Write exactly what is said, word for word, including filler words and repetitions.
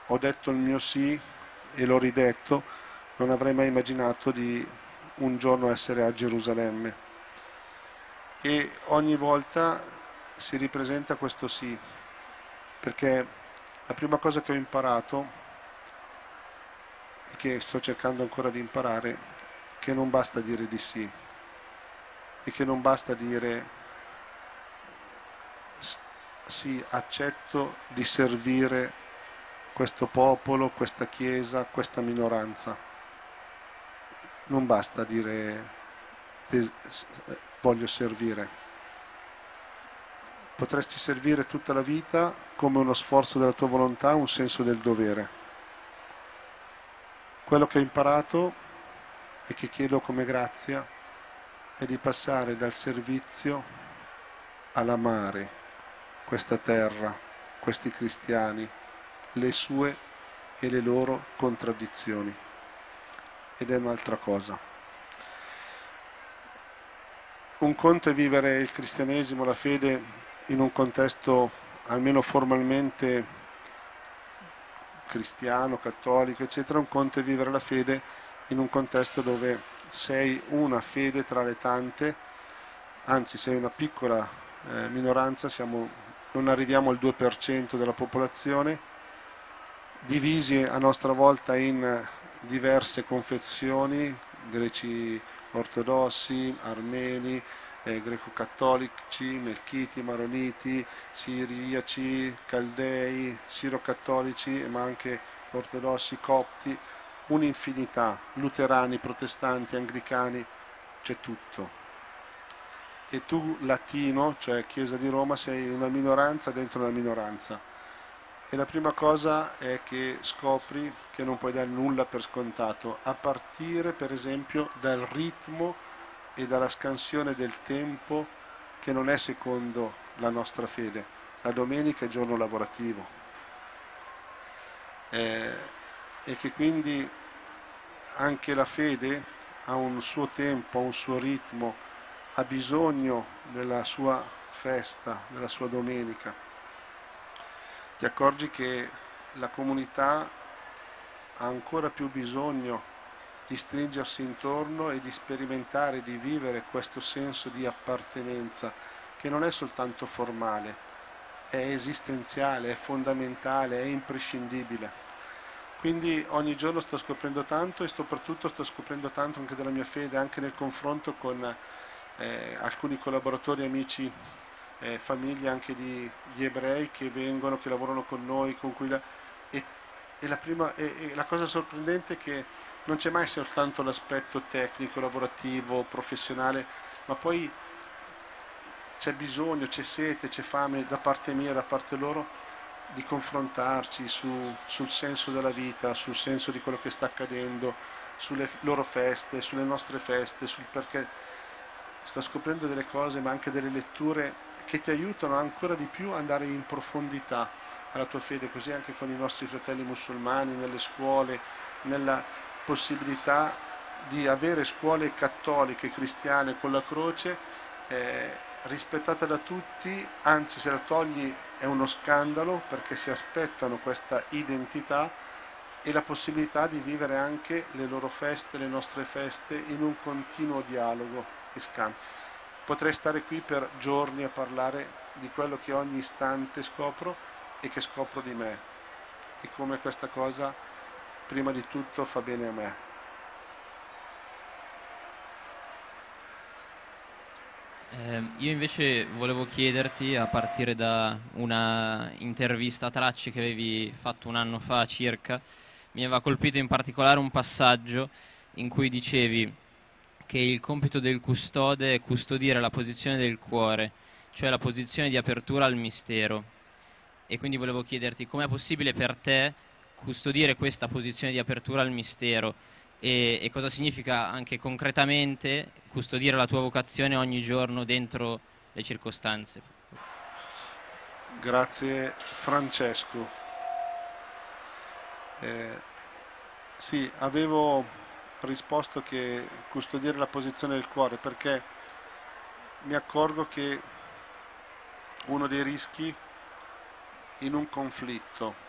ho detto il mio sì e l'ho ridetto, non avrei mai immaginato di un giorno essere a Gerusalemme. E ogni volta si ripresenta questo sì, perché la prima cosa che ho imparato e che sto cercando ancora di imparare, che non basta dire di sì e che non basta dire sì, accetto di servire questo popolo, questa chiesa, questa minoranza. Non basta dire voglio servire. Potresti servire tutta la vita come uno sforzo della tua volontà, un senso del dovere. Quello che ho imparato e che chiedo come grazia è di passare dal servizio all'amare questa terra, questi cristiani, le sue e le loro contraddizioni. Ed è un'altra cosa. Un conto è vivere il cristianesimo, la fede, in un contesto almeno formalmente cristiano, cattolico, eccetera. Un conto è vivere la fede in un contesto dove sei una fede tra le tante, anzi sei una piccola eh, minoranza, siamo, non arriviamo al due per cento della popolazione, divisi a nostra volta in diverse confessioni, greci ortodossi, armeni, eh, greco-cattolici, melchiti, maroniti, siriaci, caldei, sirocattolici, ma anche ortodossi, copti, un'infinità, luterani, protestanti, anglicani, c'è tutto. E tu latino, cioè Chiesa di Roma, sei una minoranza dentro una minoranza. E la prima cosa è che scopri che non puoi dare nulla per scontato, a partire per esempio dal ritmo e dalla scansione del tempo che non è secondo la nostra fede. La domenica è giorno lavorativo. Eh, e che quindi anche la fede ha un suo tempo, ha un suo ritmo, ha bisogno della sua festa, della sua domenica. Ti accorgi che la comunità ha ancora più bisogno di stringersi intorno e di sperimentare, di vivere questo senso di appartenenza, che non è soltanto formale, è esistenziale, è fondamentale, è imprescindibile. Quindi ogni giorno sto scoprendo tanto e soprattutto sto scoprendo tanto anche della mia fede, anche nel confronto con eh, alcuni collaboratori, amici, eh, famiglie anche di, di ebrei che vengono, che lavorano con noi, con cui la, e, e, la prima, e, e la cosa sorprendente è che non c'è mai soltanto l'aspetto tecnico, lavorativo, professionale, ma poi c'è bisogno, c'è sete, c'è fame da parte mia, da parte loro, di confrontarci su, sul senso della vita, sul senso di quello che sta accadendo, sulle loro feste, sulle nostre feste, sul perché sto scoprendo delle cose, ma anche delle letture che ti aiutano ancora di più ad andare in profondità alla tua fede, così anche con i nostri fratelli musulmani, nelle scuole, nella possibilità di avere scuole cattoliche, cristiane, con la croce, eh, rispettata da tutti, anzi se la togli è uno scandalo perché si aspettano questa identità e la possibilità di vivere anche le loro feste, le nostre feste in un continuo dialogo e scambio. Potrei stare qui per giorni a parlare di quello che ogni istante scopro e che scopro di me, di come questa cosa prima di tutto fa bene a me. Eh, io invece volevo chiederti, a partire da una intervista a Tracci che avevi fatto un anno fa circa, mi aveva colpito in particolare un passaggio in cui dicevi che il compito del custode è custodire la posizione del cuore, cioè la posizione di apertura al mistero. E quindi volevo chiederti com'è possibile per te custodire questa posizione di apertura al mistero e, e cosa significa anche concretamente custodire la tua vocazione ogni giorno dentro le circostanze. Grazie Francesco. Eh, sì, avevo risposto che custodire la posizione del cuore perché mi accorgo che uno dei rischi in un conflitto